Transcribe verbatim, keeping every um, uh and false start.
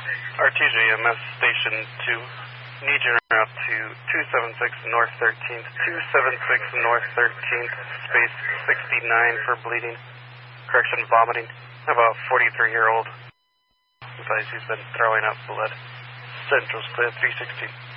R T J M S Station two. Need you route to two seven six North thirteenth, two seven six North thirteenth, space sixty-nine for bleeding. Correction, vomiting. Have a forty-three-year-old. Advise he's been throwing up blood. Central's clear, three sixteen.